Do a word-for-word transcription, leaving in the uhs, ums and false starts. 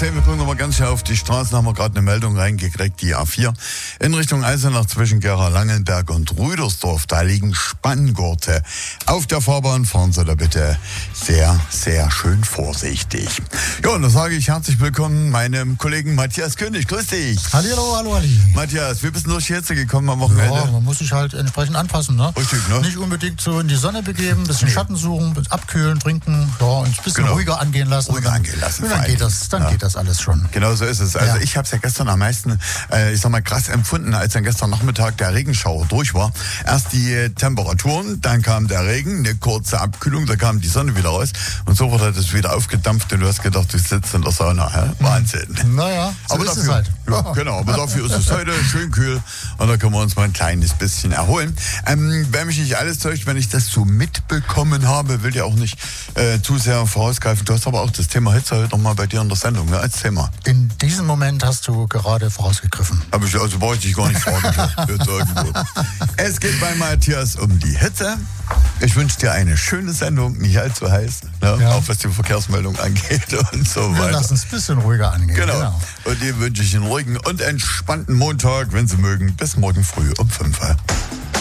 zehn, wir gucken nochmal ganz schnell auf die Straßen, haben wir gerade eine Meldung reingekriegt, die A vier. In Richtung Eisenach zwischen Gera-Langenberg und Rüdersdorf, da liegen Spanngurte. Auf der Fahrbahn fahren Sie da bitte sehr, sehr schön vorsichtig. Ja, und da sage ich herzlich willkommen meinem Kollegen Matthias König. Grüß dich. Hallo, hallo, Ali. Matthias, wie bist du durch die Hitze gekommen am Wochenende? Ja, man muss sich halt entsprechend anpassen, ne? Richtig, ne? Nicht unbedingt so in die Sonne begeben, ein bisschen nee. Schatten suchen, abkühlen, trinken, ja, und ein bisschen genau. ruhiger angehen lassen. Ruhiger angehen lassen. Und dann geht das, dann ja. geht das alles schon. Genau so ist es. Also ja. ich habe es ja gestern am meisten, äh, ich sag mal, krass empfunden, als dann gestern Nachmittag der Regenschauer durch war. Erst die Temperaturen, dann kam der Regen, eine kurze Abkühlung, da kam die Sonne wieder raus und so wurde das wieder aufgedampft und du hast gedacht, du sitzt in der Sauna. Hä? Wahnsinn. Naja, so aber ist dafür, es halt. Ja, genau, aber dafür ist es heute schön kühl und da können wir uns mal ein kleines bisschen erholen. Ähm, wenn mich nicht alles täuscht, wenn ich das so mitbekommen habe, will ja auch nicht äh, zu sehr vorausgreifen. Du hast aber auch das Thema Hitze heute nochmal bei dir in der Sendung, ne, als Thema. In diesem Moment hast du gerade vorausgegriffen. Aber ich, also brauche ich dich gar nicht fragen. Es geht bei Matthias um die Hitze. Ich wünsche dir eine schöne Sendung, nicht allzu heiß, ne? Ja. Auch was die Verkehrsmeldung angeht und so Wir weiter. lassen uns ein bisschen ruhiger angehen. Genau. genau. Und dir wünsche ich einen ruhigen und entspannten Montag, wenn Sie mögen, bis morgen früh um fünf Uhr.